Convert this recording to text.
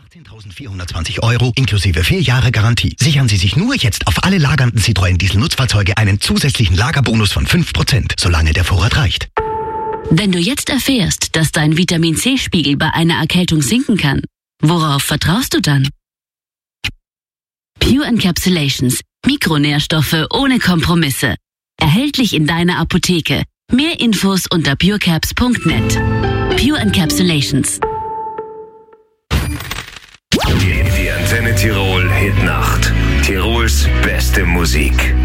18.420 € inklusive 4 Jahre Garantie. Sichern Sie sich nur jetzt auf alle lagernden Citroën Diesel-Nutzfahrzeuge einen zusätzlichen Lagerbonus von 5%, solange der Vorrat reicht. Wenn du jetzt erfährst, dass dein Vitamin-C-Spiegel bei einer Erkältung sinken kann, worauf vertraust du dann? Pure Encapsulations. Mikronährstoffe ohne Kompromisse. Erhältlich in deiner Apotheke. Mehr Infos unter purecaps.net. Pure Encapsulations. Die Antenne Tirol Hitnacht. Tirols beste Musik.